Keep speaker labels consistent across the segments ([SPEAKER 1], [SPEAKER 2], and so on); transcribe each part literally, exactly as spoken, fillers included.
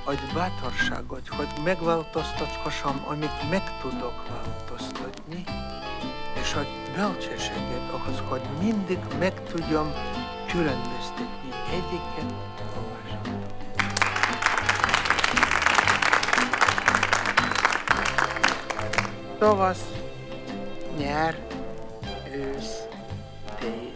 [SPEAKER 1] adj bátorságot, hogy megváltoztathassam, amit meg tudok változtatni, és adj bölcsességet ahhoz, hogy mindig meg tudjam különböztetni egyiket a másikat. Tavasz, nyár, ősz, tél.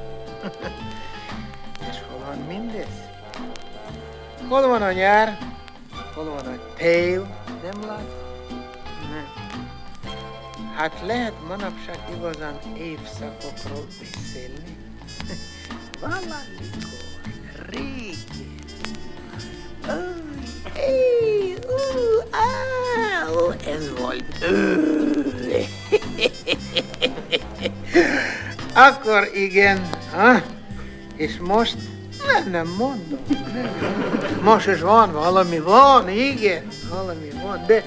[SPEAKER 1] És hol van mindez? Hol van a nyár? Hol van a tél? Nem lát? Nem. Hát lehet manapság igazán évszakokról beszélni? Valamikor, régen. Éj, ú, á, ó, ez volt. Akkor igen, ha? És most nem, nem mondom. Nem. Most is van, valami van, igen, valami van, de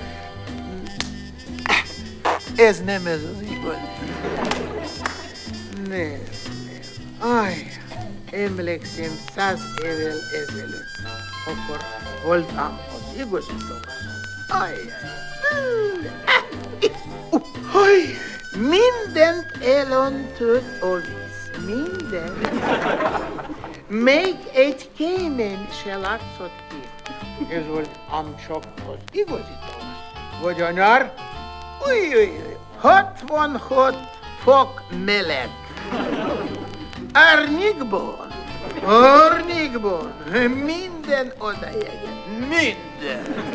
[SPEAKER 1] ez nem ez az igaz. Nem, nem. Aj, emlékszem száz évvel ezelőtt, akkor voltam az igazi Tavasz. Aj, aj, mindent elöntött a víz, mindent. Még egy kémen se látszott ki. Ez volt ám csak az igazi Tavasz. Vagy a nyár? Új, új, új, hatvanhat fok meleg. Árnyékban, árnyékban, minden odajeget, minden.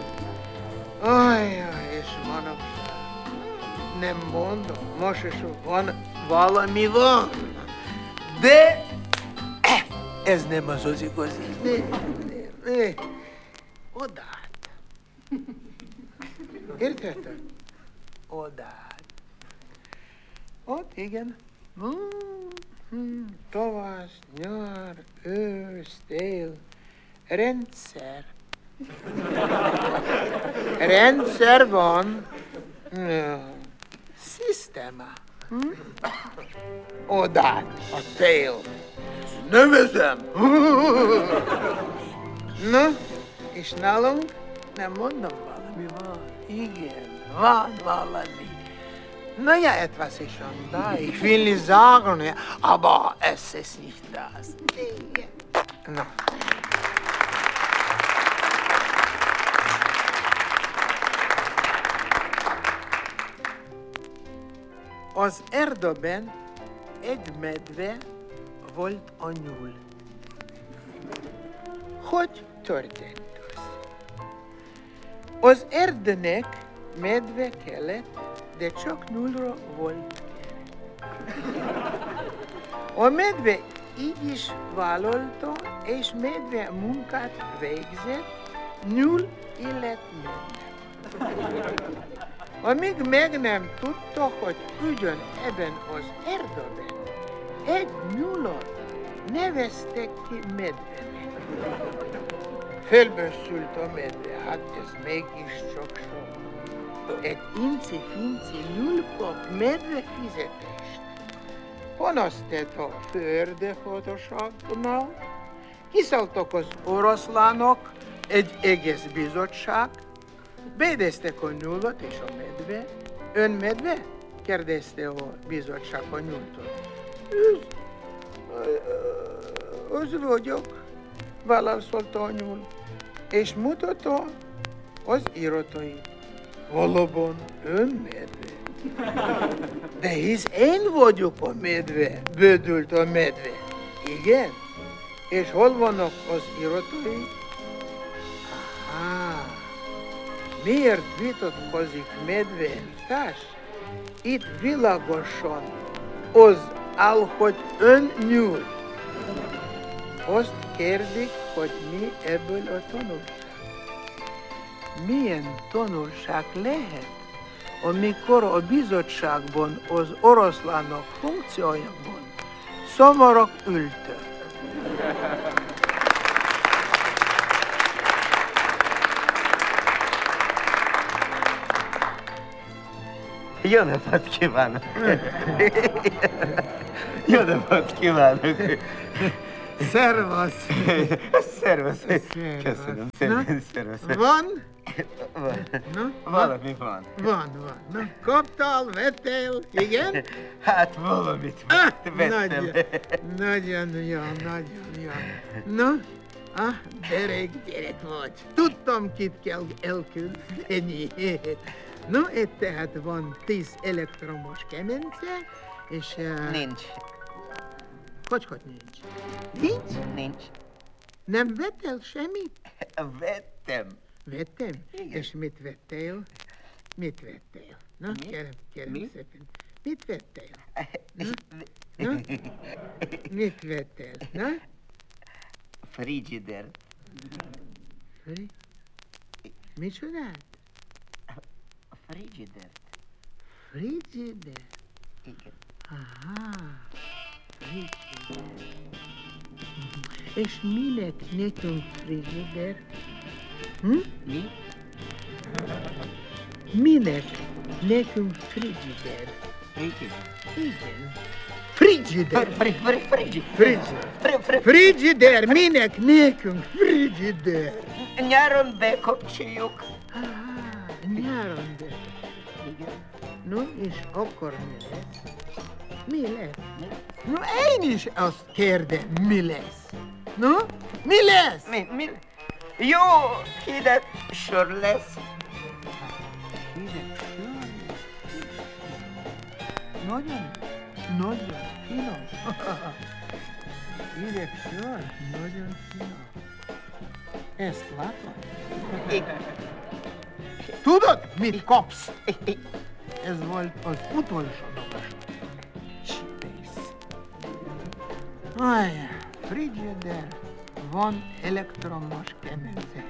[SPEAKER 1] Ajjaj, és manapság, nem mondom, most is van, valami van, de ez nem az az igazi. Nem, nem, nem. Odát. Értetted? Odát. Ott, igen. Hmm, hmm. Tavasz, nyár, ősz, tél. Rendszer. Rendszer van. Ja. Szisztéma. Hm? Odát, a tél. Nevezem. Na, és nálunk nem mondom, valami van. Igen, van valami. Na ja, etwas ist schon da. Ich will nicht sagen, ja, aber es ist nicht das. Igen. Na. Az erdőben egy medve volt a nyúl. Hogy történt az? Az erdőnek medve kellett, de csak nyúlra volt gyerek. A medve így is vállalta, és medve munkát végzett, nyúl illet minden. Amíg meg nem tudta, hogy ugyan ebben az erdőben egy nyulat neveztek ki medvenek. Felbösszült a medve, hát ez mégiscsak sok. Egy inci-finci nyúl kap medve fizetést. Panaszt tett a főerdőhatóságnál, kiszálltak az oroszlánok, egy egész bizottság, bédeztek a nyúlot és a medve. Ön medve? Kérdezte a bizottság a nyúltól. Az vagyok, válaszolta a nyúl, és mutatta az iratait. Valóban ön medve. De hisz én vagyok a medve, bődült a medve. Igen? És hol vannak az iratai? Aha. Miért vitatkozik medve társ? Itt világosan az áll, hogy ön nyúl. Azt kérdik, hogy mi ebből a tanulság. Milyen tanulság lehet, amikor a bizottságban az oroszlánok funkciójában szomarok ültek?
[SPEAKER 2] Jó napot kívánok! Jó napot kívánok!
[SPEAKER 1] Szervasz!
[SPEAKER 2] Szervusz.
[SPEAKER 1] Szervusz.
[SPEAKER 2] Köszönöm
[SPEAKER 1] Na?
[SPEAKER 2] szépen, szervusz.
[SPEAKER 1] Van?
[SPEAKER 2] Van.
[SPEAKER 1] Na?
[SPEAKER 2] Valami van.
[SPEAKER 1] Van, van. Na, kaptál, vettél, igen?
[SPEAKER 2] Hát valamit
[SPEAKER 1] Ah,
[SPEAKER 2] vettem.
[SPEAKER 1] nagyon, nagyon jó, nagyon jó. Na, ah, derék gyerek vagy. Tudtam, kit kell elküldeni. Na, itt tehát van tíz elektromos kemence, és... Uh,
[SPEAKER 2] Nincs.
[SPEAKER 1] Hogy, hogy nincs? Nincs?
[SPEAKER 2] Nincs.
[SPEAKER 1] Nem vettél semmit?
[SPEAKER 2] Vettem.
[SPEAKER 1] Vettem?
[SPEAKER 2] Igen.
[SPEAKER 1] És mit vettél? Mit vettél? Na,
[SPEAKER 2] Mi?
[SPEAKER 1] kérem, kérem
[SPEAKER 2] Mi?
[SPEAKER 1] szépen. Mit vettél? Na? Mit vettél? Na?
[SPEAKER 2] Frigider.
[SPEAKER 1] Fri? Micsodát?
[SPEAKER 2] Frigider.
[SPEAKER 1] Frigider?
[SPEAKER 2] Igen.
[SPEAKER 1] Aha, frigider. És minek nekünk frigider? Hm?
[SPEAKER 2] Mi?
[SPEAKER 1] Minek nekünk frigider?
[SPEAKER 2] Igen.
[SPEAKER 1] Igen. Frigider.
[SPEAKER 2] Fri, fri, frigi.
[SPEAKER 1] Frigider.
[SPEAKER 2] Fri, fri.
[SPEAKER 1] Frigider, minek nekünk frigider?
[SPEAKER 2] Nyáron bekapcsoljuk.
[SPEAKER 1] Ah, nyáron de.
[SPEAKER 2] Igen.
[SPEAKER 1] No, és akkor mi lesz? Mi lesz?
[SPEAKER 2] Mi?
[SPEAKER 1] No, én is azt kérdem, mi lesz? No, mi lesz?
[SPEAKER 2] Mi, mi? Jó, hideg sör lesz.
[SPEAKER 1] Hideg sör. Nagyon, nagyon finom. Hideg sör, nagyon finom. Ezt látod?
[SPEAKER 2] Igen.
[SPEAKER 1] Tudod, mit kapsz?
[SPEAKER 2] Igen.
[SPEAKER 1] Ez volt az utolsó dobás. Csipész. Aj, frigider, van elektromos kemence.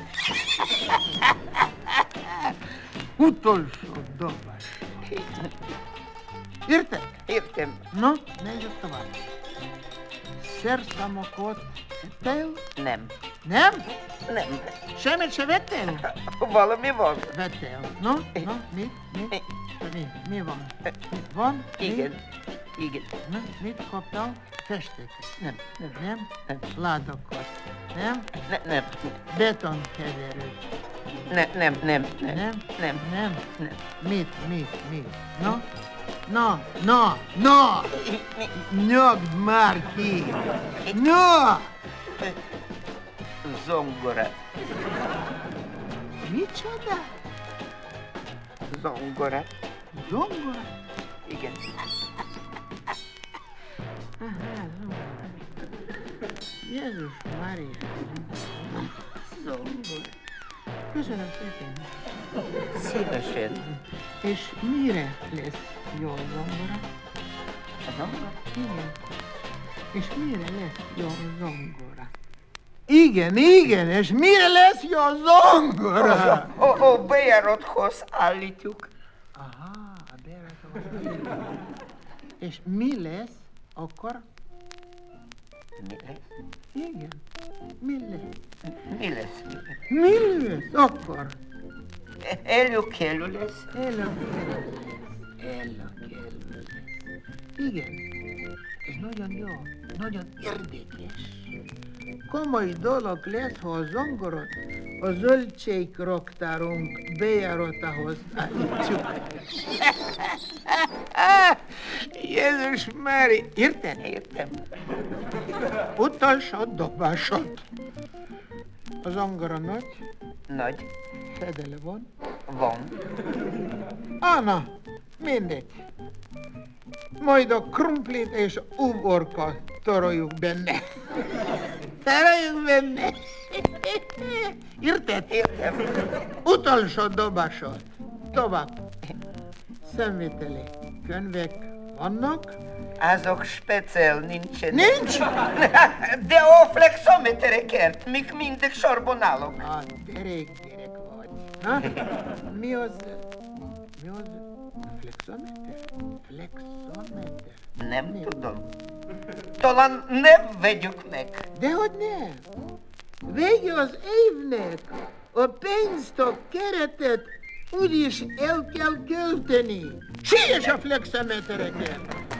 [SPEAKER 1] Utolsó dobás. Érted?
[SPEAKER 2] Értem.
[SPEAKER 1] No, nézzük tovább. Szerszámokat ettél?
[SPEAKER 2] Nem.
[SPEAKER 1] Nem?
[SPEAKER 2] Nem.
[SPEAKER 1] Semmit se vettél?
[SPEAKER 2] Valami van.
[SPEAKER 1] Vettél. No, no, mi, mi,
[SPEAKER 2] Mi?
[SPEAKER 1] mi, mi van? Mi van? Mi?
[SPEAKER 2] Igen. Igen.
[SPEAKER 1] Na, mit kaptál? Festéket.
[SPEAKER 2] Nem. Nem.
[SPEAKER 1] Nem?
[SPEAKER 2] Nem.
[SPEAKER 1] Ládakat. Nem?
[SPEAKER 2] Ne, nem.
[SPEAKER 1] Betonkeverőt.
[SPEAKER 2] Nem, nem, nem, nem.
[SPEAKER 1] Nem?
[SPEAKER 2] Nem.
[SPEAKER 1] Nem?
[SPEAKER 2] Nem.
[SPEAKER 1] Mit, mit, mit? No? No, no, no!
[SPEAKER 2] Mi?
[SPEAKER 1] Nyomd már ki! No!
[SPEAKER 2] Zongora.
[SPEAKER 1] Micsoda?
[SPEAKER 2] Zongora.
[SPEAKER 1] Zongora?
[SPEAKER 2] Igen.
[SPEAKER 1] Aha, zongora. Jézus Mária. Zongora. Köszönöm szépen.
[SPEAKER 2] Szívesen.
[SPEAKER 1] És mire lesz jó zongora?
[SPEAKER 2] A zongora?
[SPEAKER 1] Igen. És mire lesz jó zongora? Igen, igen, és mire lesz jó zongora?
[SPEAKER 2] Ó, ó, bejárathoz állítjuk.
[SPEAKER 1] Aha, a bejárathoz. És mi lesz akkor?
[SPEAKER 2] Mi lesz?
[SPEAKER 1] Igen, mi lesz?
[SPEAKER 2] Mi lesz?
[SPEAKER 1] Mi lesz akkor?
[SPEAKER 2] Előkelő lesz.
[SPEAKER 1] Elökélő lesz, elökélő lesz. Igen, ez nagyon jó, nagyon érdekes. Komoly dolog lesz, ha a zongorot a zöldségraktárunk bejáratához állítjuk. Jézus Mári, érted?
[SPEAKER 2] Értem.
[SPEAKER 1] Utolsó dobásod. A zongora nagy,
[SPEAKER 2] Nagy.
[SPEAKER 1] fedele van.
[SPEAKER 2] Van.
[SPEAKER 1] Anna, mindegy. Majd a krumplit és uborka toroljuk benne. Toroljuk benne. Érted?
[SPEAKER 2] Értem.
[SPEAKER 1] Utolsó dobásod. Tovább. Szemviteli könyvek vannak?
[SPEAKER 2] Azok speciál nincsenek.
[SPEAKER 1] Nincs?
[SPEAKER 2] De a flexometereket, még mindig sorban állok.
[SPEAKER 1] A derék gyerek vagy. Ha? Mi az? Mi az? Flexometer? Flexometer?
[SPEAKER 2] Nem
[SPEAKER 1] Mi?
[SPEAKER 2] tudom. Talán nem vegyük meg.
[SPEAKER 1] Dehogy nem. Vége az évnek. A pénzt, a keretet úgyis el kell költeni. Siess a flexometereket!